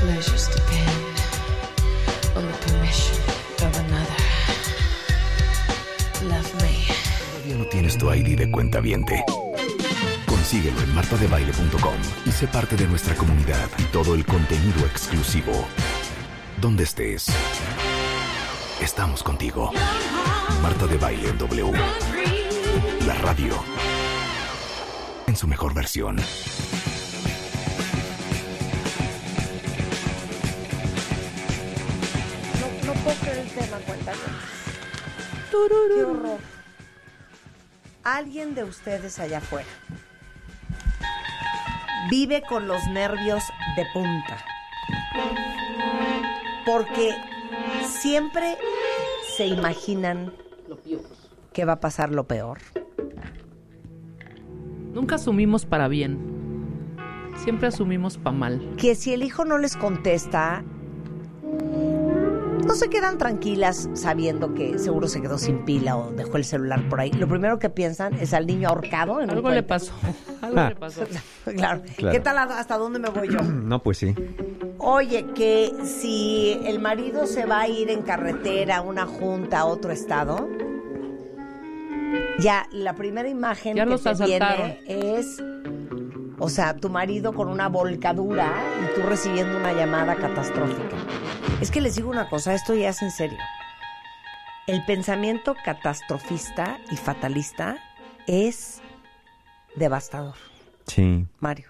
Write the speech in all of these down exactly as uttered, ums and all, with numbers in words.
pleasures depend on the permission of another. Love me. ¿Todavía no tienes tu I D de cuentaviente? Consíguelo en marta de baile punto com y sé parte de nuestra comunidad y todo el contenido exclusivo. Donde estés, estamos contigo. Marta de Baile en W. La radio en su mejor versión. No, no puedo creer el tema, cuéntame. Qué horror. Alguien de ustedes allá afuera vive con los nervios de punta. Porque siempre se imaginan que va a pasar lo peor. Nunca asumimos para bien. Siempre asumimos para mal. Que si el hijo no les contesta, no se quedan tranquilas sabiendo que seguro se quedó sin pila o dejó el celular por ahí. Lo primero que piensan es al niño ahorcado en un Algo puente. le pasó. Algo Ah. le pasó. Claro. Claro. ¿Qué tal hasta dónde me voy yo? No, pues sí. Oye, que si el marido se va a ir en carretera a una junta a otro estado, ya la primera imagen Ya que los te asaltaron. viene es, o sea, tu marido con una volcadura y tú recibiendo una llamada catastrófica. Es que les digo una cosa, esto ya es en serio. El pensamiento catastrofista y fatalista es devastador. Sí. Mario.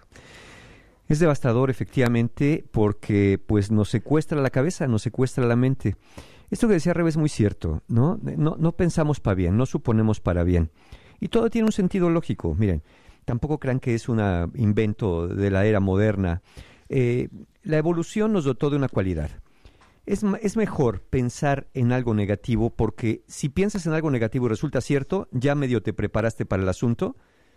Es devastador, efectivamente, porque pues nos secuestra la cabeza, nos secuestra la mente. Esto que decía Rebe es muy cierto, ¿no? No, no pensamos para bien, no suponemos para bien. Y todo tiene un sentido lógico. Miren, tampoco crean que es un invento de la era moderna. Eh, la evolución nos dotó de una cualidad. Es, es mejor pensar en algo negativo porque si piensas en algo negativo y resulta cierto, ya medio te preparaste para el asunto.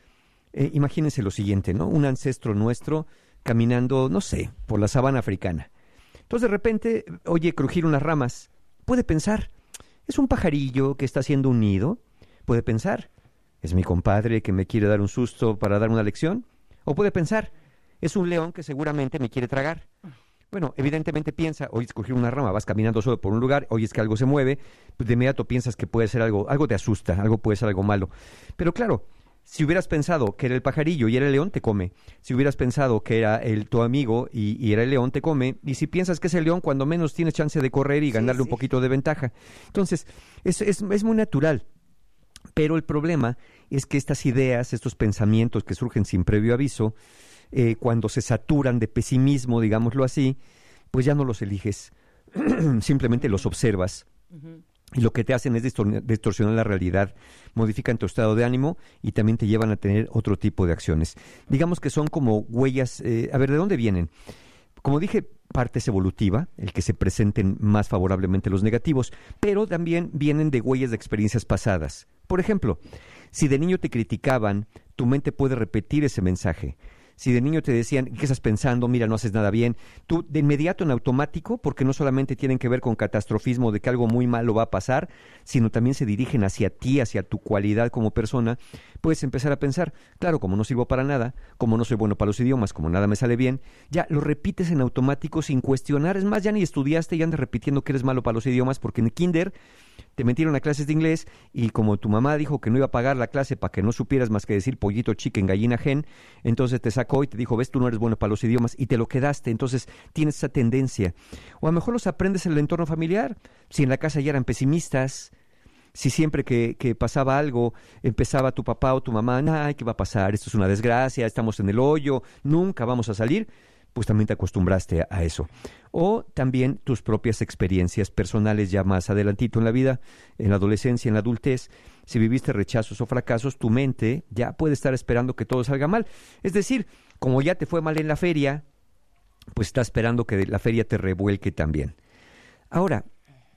Eh, imagínense lo siguiente, ¿no? Un ancestro nuestro caminando, no sé, por la sabana africana. Entonces de repente oye crujir unas ramas. Puede pensar, es un pajarillo que está haciendo un nido. Puede pensar, es mi compadre que me quiere dar un susto para dar una lección. O puede pensar, es un león que seguramente me quiere tragar. Bueno, evidentemente piensa, oyes crujir una rama, vas caminando solo por un lugar, oyes que algo se mueve, pues de inmediato piensas que puede ser algo, algo te asusta, algo puede ser algo malo. Pero claro, si hubieras pensado que era el pajarillo y era el león, te come. Si hubieras pensado que era el tu amigo y, y era el león, te come. Y si piensas que es el león, cuando menos tienes chance de correr y ganarle sí. un poquito de ventaja. Entonces, es, es, es muy natural. Pero el problema es que estas ideas, estos pensamientos que surgen sin previo aviso, eh, cuando se saturan de pesimismo, digámoslo así, pues ya no los eliges. Simplemente los observas. Uh-huh. Y lo que te hacen es distor- distorsionar la realidad, modifican tu estado de ánimo y también te llevan a tener otro tipo de acciones. Digamos que son como huellas, eh, a ver, ¿de dónde vienen? Como dije, parte es evolutiva, el que se presenten más favorablemente los negativos, pero también vienen de huellas de experiencias pasadas. Por ejemplo, si de niño te criticaban, tu mente puede repetir ese mensaje. Si de niño te decían, ¿qué estás pensando? Mira, no haces nada bien. Tú, de inmediato, en automático, porque no solamente tienen que ver con catastrofismo de que algo muy malo va a pasar, sino también se dirigen hacia ti, hacia tu cualidad como persona, puedes empezar a pensar, claro, como no sirvo para nada, como no soy bueno para los idiomas, como nada me sale bien, ya lo repites en automático sin cuestionar. Es más, ya ni estudiaste y andas repitiendo que eres malo para los idiomas, porque en el kinder te metieron a clases de inglés y como tu mamá dijo que no iba a pagar la clase para que no supieras más que decir pollito, chicken, gallina, gen, entonces te sacó y te dijo, ves, tú no eres bueno para los idiomas y te lo quedaste, entonces tienes esa tendencia. O a lo mejor los aprendes en el entorno familiar, si en la casa ya eran pesimistas, si siempre que, que pasaba algo empezaba tu papá o tu mamá, ay, ¿qué va a pasar? Esto es una desgracia, estamos en el hoyo, nunca vamos a salir, pues también te acostumbraste a, a eso. O también tus propias experiencias personales ya más adelantito en la vida, en la adolescencia, en la adultez. Si viviste rechazos o fracasos, tu mente ya puede estar esperando que todo salga mal. Es decir, como ya te fue mal en la feria, pues está esperando que la feria te revuelque también. Ahora,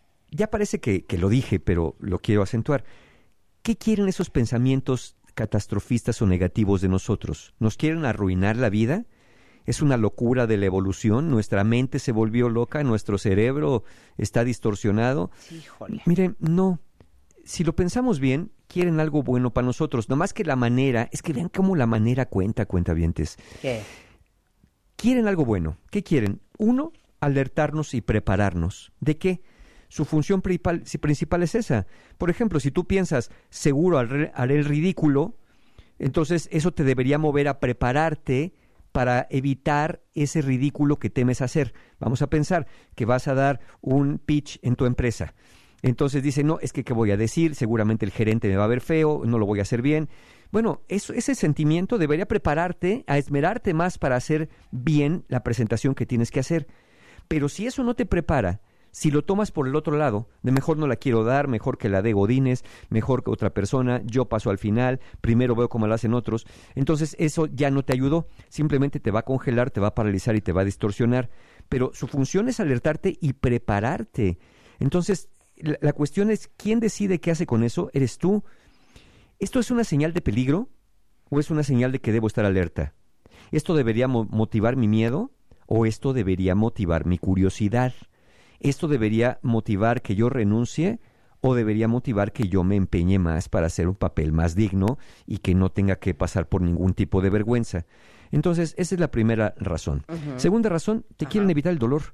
ya parece que, que lo dije, pero lo quiero acentuar. ¿Qué quieren esos pensamientos catastrofistas o negativos de nosotros? ¿Nos quieren arruinar la vida? ¿Es una locura de la evolución? ¿Nuestra mente se volvió loca? ¿Nuestro cerebro está distorsionado? Híjole. Miren, no. Si lo pensamos bien, quieren algo bueno para nosotros. No más que la manera, es que vean cómo la manera cuenta, cuentavientes. ¿Qué? Quieren algo bueno. ¿Qué quieren? Uno, alertarnos y prepararnos. ¿De qué? Su función principal, si principal es esa. Por ejemplo, si tú piensas, seguro haré, haré el ridículo, entonces eso te debería mover a prepararte para evitar ese ridículo que temes hacer. Vamos a pensar que vas a dar un pitch en tu empresa. Entonces dice, no, es que ¿qué voy a decir? Seguramente el gerente me va a ver feo, no lo voy a hacer bien. Bueno, eso, ese sentimiento debería prepararte a esmerarte más para hacer bien la presentación que tienes que hacer. Pero si eso no te prepara, si lo tomas por el otro lado, de mejor no la quiero dar, mejor que la dé Godínez, mejor que otra persona, yo paso al final, primero veo cómo lo hacen otros, entonces eso ya no te ayudó, simplemente te va a congelar, te va a paralizar y te va a distorsionar. Pero su función es alertarte y prepararte. Entonces, la, la cuestión es, ¿quién decide qué hace con eso? ¿Eres tú? ¿Esto es una señal de peligro o es una señal de que debo estar alerta? ¿Esto debería mo- motivar mi miedo o esto debería motivar mi curiosidad? ¿Esto debería motivar que yo renuncie o debería motivar que yo me empeñe más para hacer un papel más digno y que no tenga que pasar por ningún tipo de vergüenza? Entonces, esa es la primera razón. Uh-huh. Segunda razón, te uh-huh. quieren evitar el dolor.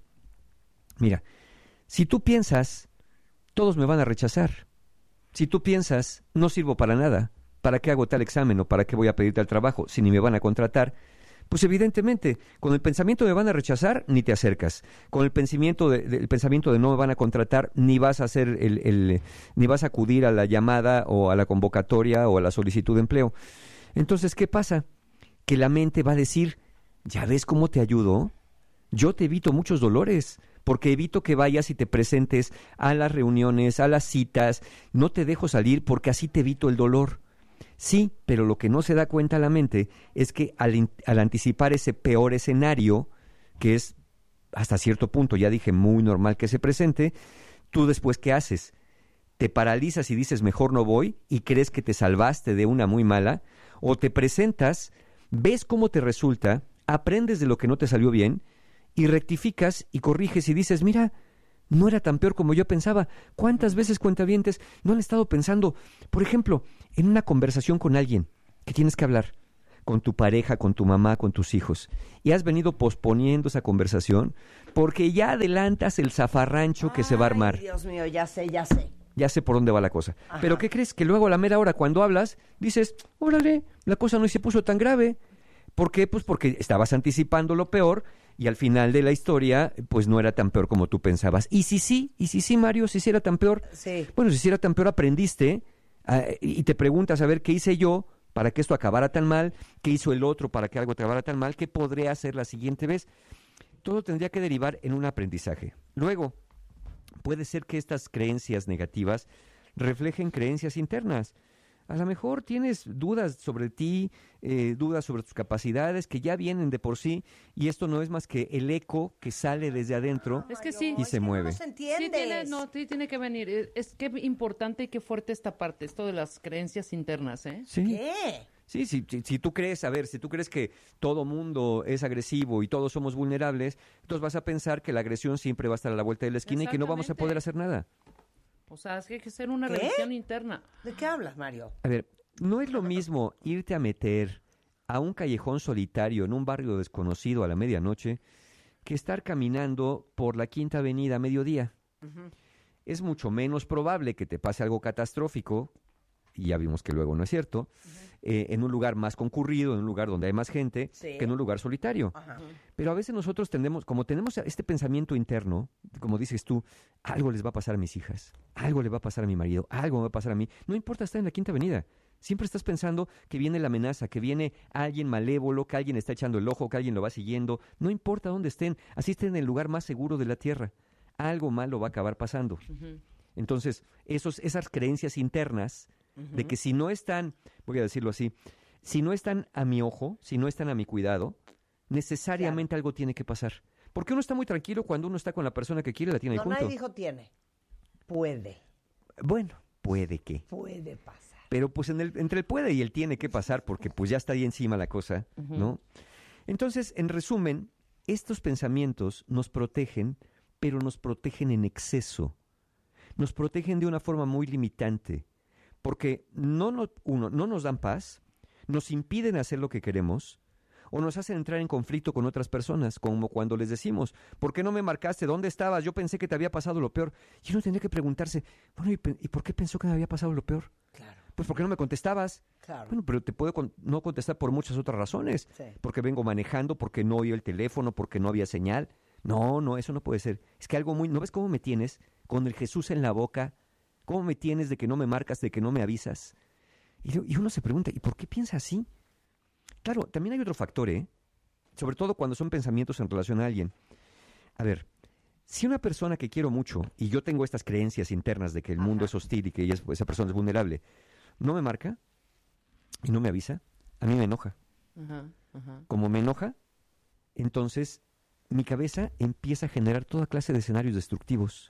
Mira, si tú piensas, todos me van a rechazar. Si tú piensas, no sirvo para nada, ¿para qué hago tal examen o para qué voy a pedir tal trabajo si ni me van a contratar? Pues evidentemente, con el pensamiento de van a rechazar, ni te acercas. Con el pensamiento de, de, el pensamiento de no me van a contratar, ni vas a hacer el, el, ni vas a acudir a la llamada o a la convocatoria o a la solicitud de empleo. Entonces, ¿qué pasa? Que la mente va a decir, ¿ya ves cómo te ayudo? Yo te evito muchos dolores, porque evito que vayas y te presentes a las reuniones, a las citas, no te dejo salir porque así te evito el dolor. Sí, pero lo que no se da cuenta la mente es que al, in- al anticipar ese peor escenario, que es hasta cierto punto, ya dije, muy normal que se presente, tú después, ¿qué haces? Te paralizas y dices, mejor no voy, y crees que te salvaste de una muy mala, o te presentas, ves cómo te resulta, aprendes de lo que no te salió bien, y rectificas y corriges y dices, mira, no era tan peor como yo pensaba. ¿Cuántas veces, cuentavientes, no han estado pensando, por ejemplo, en una conversación con alguien que tienes que hablar, con tu pareja, con tu mamá, con tus hijos, y has venido posponiendo esa conversación porque ya adelantas el zafarrancho que Ay, se va a armar? Dios mío, ya sé, ya sé. Ya sé por dónde va la cosa. Ajá. Pero ¿qué crees? Que luego a la mera hora, cuando hablas, dices, órale, la cosa no se puso tan grave. ¿Por qué? Pues porque estabas anticipando lo peor y al final de la historia, pues no era tan peor como tú pensabas. Y si sí, y si sí, Mario, si sí era tan peor. Sí. Bueno, si sí era tan peor, aprendiste uh, y te preguntas, a ver, ¿qué hice yo para que esto acabara tan mal? ¿Qué hizo el otro para que algo acabara tan mal? ¿Qué podré hacer la siguiente vez? Todo tendría que derivar en un aprendizaje. Luego, puede ser que estas creencias negativas reflejen creencias internas. A lo mejor tienes dudas sobre ti, eh, dudas sobre tus capacidades que ya vienen de por sí, y esto no es más que el eco que sale desde adentro Es que sí. y Es se que mueve. No nos entiendes. Sí tiene, no, sí tiene que venir. Es, es que importante y qué fuerte esta parte, esto de las creencias internas, ¿eh? Sí. ¿Qué? Sí, sí, si, si tú crees, a ver, si tú crees que todo mundo es agresivo y todos somos vulnerables, entonces vas a pensar que la agresión siempre va a estar a la vuelta de la esquina y que no vamos a poder hacer nada. O sea, es que hay que hacer una ¿Qué? revisión interna. ¿De qué hablas, Mario? A ver, no es lo mismo irte a meter a un callejón solitario en un barrio desconocido a la medianoche que estar caminando por la Quinta Avenida a mediodía. Uh-huh. Es mucho menos probable que te pase algo catastrófico, y ya vimos que luego no es cierto, uh-huh. eh, en un lugar más concurrido, en un lugar donde hay más gente, Sí. que en un lugar solitario. Ajá. Pero a veces nosotros tendemos, como tenemos este pensamiento interno, como dices tú, algo les va a pasar a mis hijas, algo le va a pasar a mi marido, algo me va a pasar a mí. No importa estar en la Quinta Avenida. Siempre estás pensando que viene la amenaza, que viene alguien malévolo, que alguien está echando el ojo, que alguien lo va siguiendo. No importa dónde estén, así estén en el lugar más seguro de la tierra. Algo malo va a acabar pasando. Uh-huh. Entonces, esos, esas creencias internas uh-huh. de que si no están, voy a decirlo así, si no están a mi ojo, si no están a mi cuidado, necesariamente claro. algo tiene que pasar. Porque uno está muy tranquilo cuando uno está con la persona que quiere, la tiene no, ahí junto. No, nadie dijo tiene. Puede. Bueno, puede que. Puede pasar. Pero pues en el, entre el puede y el tiene que pasar, porque pues ya está ahí encima la cosa, uh-huh. ¿no? Entonces, en resumen, estos pensamientos nos protegen, pero nos protegen en exceso. Nos protegen de una forma muy limitante, porque no, no, uno, no nos dan paz, nos impiden hacer lo que queremos, o nos hacen entrar en conflicto con otras personas, como cuando les decimos, ¿por qué no me marcaste? ¿Dónde estabas? Yo pensé que te había pasado lo peor. Y uno tendría que preguntarse, bueno, ¿y, ¿y por qué pensó que me había pasado lo peor? Claro. Pues porque no me contestabas. Claro. Bueno, pero te puedo con- no contestar por muchas otras razones. Sí. Porque vengo manejando, porque no oí el teléfono, porque no había señal. No, no, eso no puede ser. Es que algo muy... ¿No ves cómo me tienes? Con el Jesús en la boca. ¿Cómo me tienes de que no me marcas, de que no me avisas? Y, y uno se pregunta, ¿y por qué piensa así? Claro, también hay otro factor, ¿eh? Sobre todo cuando son pensamientos en relación a alguien. A ver, si una persona que quiero mucho, y yo tengo estas creencias internas de que el mundo es hostil y que ella es- esa persona es vulnerable, no me marca y no me avisa, a mí me enoja. Ajá, ajá. Como me enoja, entonces mi cabeza empieza a generar toda clase de escenarios destructivos.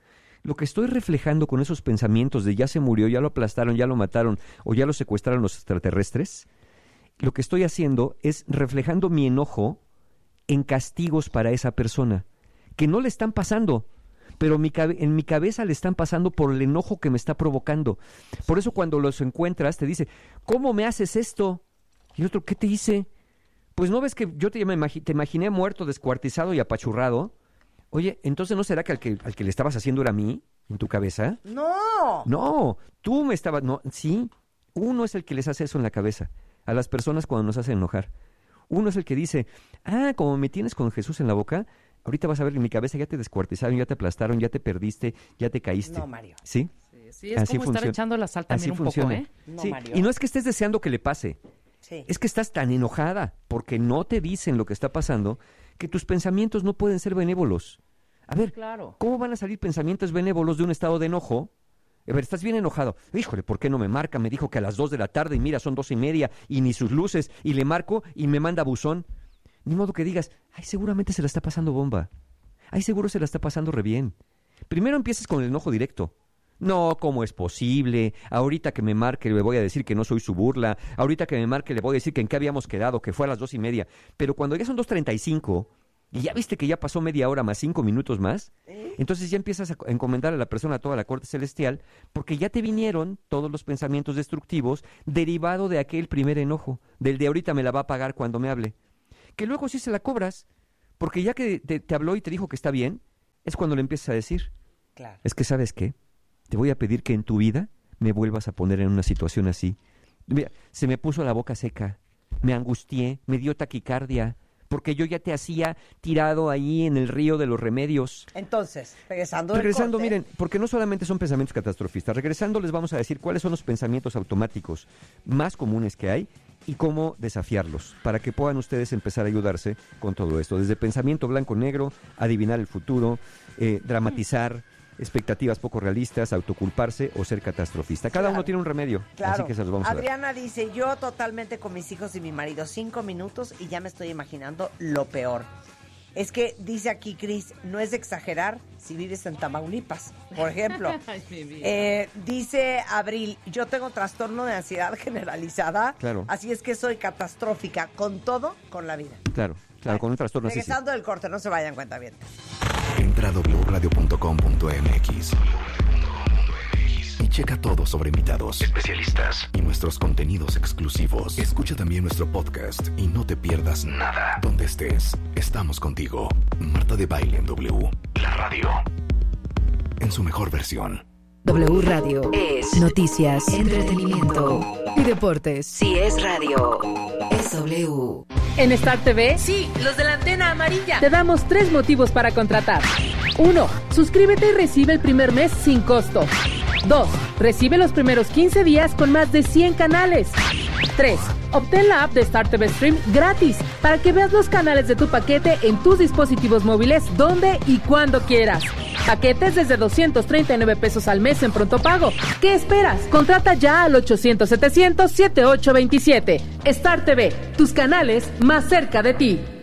Lo que estoy reflejando con esos pensamientos de ya se murió, ya lo aplastaron, ya lo mataron o ya lo secuestraron los extraterrestres, lo que estoy haciendo es reflejando mi enojo en castigos para esa persona, que no le están pasando, pero mi cabe- en mi cabeza le están pasando por el enojo que me está provocando. Por eso cuando los encuentras te dice, ¿cómo me haces esto? Y el otro, ¿qué te hice? Pues no ves que yo te, me imagi- te imaginé muerto, descuartizado y apachurrado. Oye, entonces ¿no será que al que, al que le estabas haciendo era a mí, en tu cabeza? ¡No! No, tú me estabas... No, sí, uno es el que les hace eso en la cabeza, a las personas cuando nos hacen enojar. Uno es el que dice, ah, como me tienes con Jesús en la boca, ahorita vas a ver que en mi cabeza ya te descuartizaron, ya te aplastaron, ya te perdiste, ya te caíste. No, Mario. ¿Sí? Sí, sí, es Así como estar funciona. echando la sal también Así un funciona. poco, ¿eh? No, Sí, Mario. y no es que estés deseando que le pase, Sí. es que estás tan enojada porque no te dicen lo que está pasando que tus pensamientos no pueden ser benévolos. A ver, Claro. ¿cómo van a salir pensamientos benévolos de un estado de enojo? A ver, estás bien enojado. Híjole, ¿por qué no me marca? Me dijo que a las dos de la tarde y mira, son dos y media y ni sus luces y le marco y me manda buzón. Ni modo que digas, ay, seguramente se la está pasando bomba. Ay, seguro se la está pasando re bien. Primero empiezas con el enojo directo. No, ¿cómo es posible? Ahorita que me marque le voy a decir que no soy su burla. Ahorita que me marque le voy a decir que en qué habíamos quedado, que fue a las dos y media. Pero cuando ya son dos treinta y cinco y ya viste que ya pasó media hora más cinco minutos más, entonces ya empiezas a encomendar a la persona toda la corte celestial porque ya te vinieron todos los pensamientos destructivos derivado de aquel primer enojo, del de ahorita me la va a pagar cuando me hable. Que luego sí se la cobras, porque ya que te, te habló y te dijo que está bien, es cuando le empiezas a decir, Claro. es que ¿sabes qué? Te voy a pedir que en tu vida me vuelvas a poner en una situación así. Mira, se me puso la boca seca, me angustié, me dio taquicardia, porque yo ya te hacía tirado ahí en el río de los remedios. Entonces, regresando del Regresando, corte, miren, porque no solamente son pensamientos catastrofistas, regresando les vamos a decir cuáles son los pensamientos automáticos más comunes que hay y cómo desafiarlos, para que puedan ustedes empezar a ayudarse con todo esto, desde pensamiento blanco-negro, adivinar el futuro, eh, dramatizar, expectativas poco realistas, autoculparse o ser catastrofista. Cada Claro. uno tiene un remedio, Claro. así que se los vamos a dar. Adriana dice, yo totalmente con mis hijos y mi marido, cinco minutos y ya me estoy imaginando lo peor. Es que dice aquí Cris, no es de exagerar si vives en Tamaulipas, por ejemplo. Ay, mi vida. Eh, dice Abril, yo tengo trastorno de ansiedad generalizada, Claro. así es que soy catastrófica con todo, con la vida. Claro, claro, con un trastorno así. sí. Regresando del corte, no se vayan, cuenta bien. Entra a doble u radio punto com punto m x y checa todo sobre invitados, especialistas y nuestros contenidos exclusivos. Escucha también nuestro podcast y no te pierdas nada. Donde estés, estamos contigo. Marta de Baile en W, la radio, en su mejor versión. W Radio es noticias, entretenimiento y deportes. Si es radio, es W. En Star T V, Sí, los de la antena amarilla. te damos tres motivos para contratar. Uno, suscríbete y recibe el primer mes sin costo. Dos, recibe los primeros quince días con más de cien canales. Tres, obtén la app de Star T V Stream gratis para que veas los canales de tu paquete en tus dispositivos móviles donde y cuando quieras. Paquetes desde doscientos treinta y nueve pesos al mes en pronto pago. ¿Qué esperas? Contrata ya al ochocientos setecientos setenta y ocho veintisiete. Star T V, tus canales más cerca de ti.